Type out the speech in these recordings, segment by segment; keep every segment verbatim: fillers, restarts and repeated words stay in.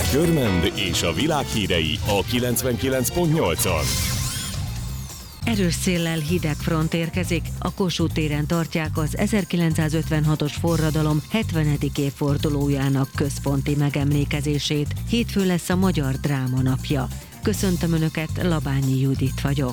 Körmend és a világ hírei a kilencvenkilenc pont nyolcon. Erős széllel hideg front érkezik, a Kossuth téren tartják az ezerkilencszázötvenhatos forradalom hetvenedik évfordulójának központi megemlékezését. Hétfőn lesz a Magyar Dráma napja. Köszöntöm Önöket, Labányi Judit vagyok.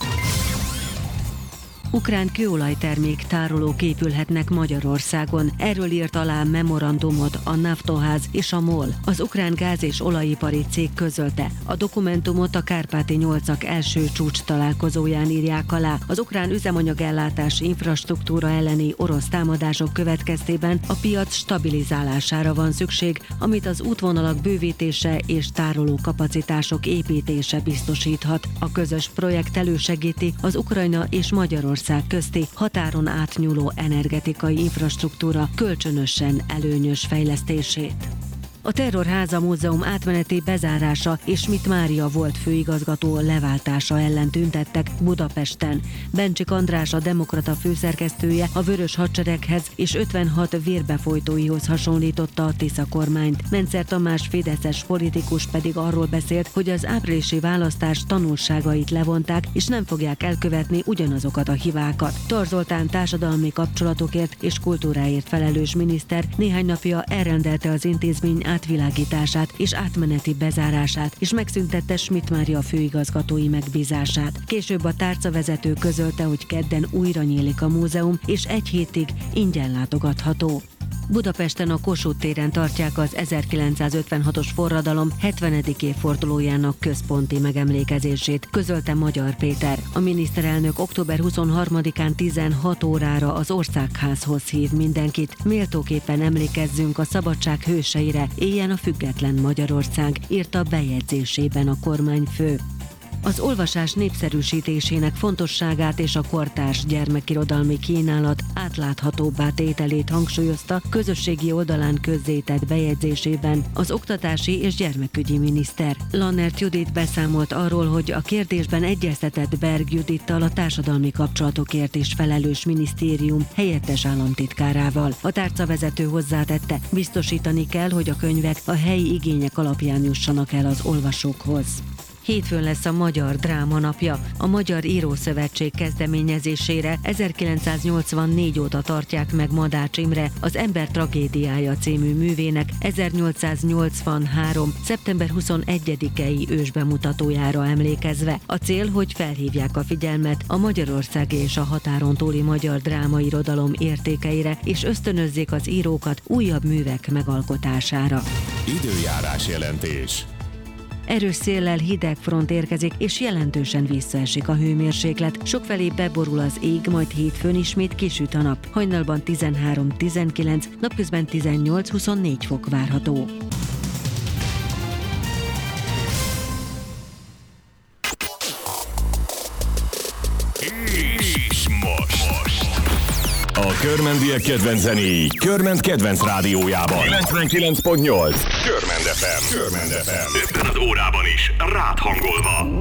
Ukrán kőolajtermék tárolók épülhetnek Magyarországon. Erről írt alá memorandumot a Naftoház és a MOL. Az ukrán gáz- és olajipari cég közölte. A dokumentumot a Kárpáti nyolcak első csúcs találkozóján írják alá. Az ukrán üzemanyagellátás infrastruktúra elleni orosz támadások következtében a piac stabilizálására van szükség, amit az útvonalak bővítése és tároló kapacitások építése biztosíthat. A közös projekt elősegíti az Ukrajna és Magyarország közti határon átnyúló energetikai infrastruktúra kölcsönösen előnyös fejlesztését. A Terrorháza Múzeum átmeneti bezárása és Schmidt Mária volt főigazgató leváltása ellen tüntettek Budapesten. Bencsik András, a Demokrata főszerkesztője a Vörös Hadsereghez és ötvenhat vérbefolytóihoz hasonlította a Tisza kormányt. Mencer Tamás fideszes politikus pedig arról beszélt, hogy az áprilisi választás tanulságait levonták és nem fogják elkövetni ugyanazokat a hibákat. Tar Zoltán társadalmi kapcsolatokért és kultúráért felelős miniszter néhány napja elrendelte az intézmény átvilágítását és átmeneti bezárását, és megszüntette Schmidt Mária főigazgatói megbízását. Később a tárcavezető közölte, hogy kedden újra nyílik a múzeum, és egy hétig ingyen látogatható. Budapesten a Kossuth téren tartják az ezerkilencszázötvenhatos forradalom hetvenedik évfordulójának központi megemlékezését, közölte Magyar Péter. A miniszterelnök október huszonharmadikán tizenhat órára az Országházhoz hív mindenkit. Méltóképpen emlékezzünk a szabadság hőseire, éljen a független Magyarország, írta bejegyzésében a kormányfő. Az olvasás népszerűsítésének fontosságát és a kortárs gyermekirodalmi kínálat átláthatóbbá tételét hangsúlyozta közösségi oldalán közzétett bejegyzésében az oktatási és gyermekügyi miniszter. Lannert Judit beszámolt arról, hogy a kérdésben egyeztetett Berg Judittal, a társadalmi kapcsolatokért is felelős minisztérium helyettes államtitkárával. A tárcavezető hozzátette, biztosítani kell, hogy a könyvek a helyi igények alapján jussanak el az olvasókhoz. Hétfőn lesz a Magyar Dráma napja. A Magyar Írószövetség kezdeményezésére ezerkilencszáznyolcvannégy óta tartják meg Madács Imre Az ember tragédiája című művének ezernyolcszáznyolcvanhárom. szeptember huszonegyedikei ősbemutatójára emlékezve. A cél, hogy felhívják a figyelmet a magyarországi és a határon túli magyar drámairodalom értékeire, és ösztönözzék az írókat újabb művek megalkotására. Időjárás jelentés. Erős széllel hideg front érkezik, és jelentősen visszaesik a hőmérséklet. Sokfelé beborul az ég, majd hétfőn ismét kisüt a nap. Hajnalban tizenhárom-tizenkilenc, napközben tizennyolc-huszonnégy fok várható. És most. A körmendiek kedvenc zenéi Körmend kedvenc rádiójában. kilencvenkilenc pont nyolc. Körmend ef em. Körmend ef em. Ebben az órában is rád hangolva.